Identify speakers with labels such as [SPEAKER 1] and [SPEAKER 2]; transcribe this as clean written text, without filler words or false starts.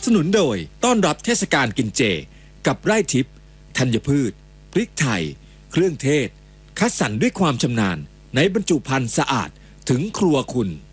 [SPEAKER 1] สนุนโดยต้อนรับเทศกาลกินเจกับไร่ทิพย์ธัญพืชพริกไทยเครื่องเทศคัดสรรด้วยความชำนาญในบรรจุภัณฑ์สะอาดถึงครัวคุณ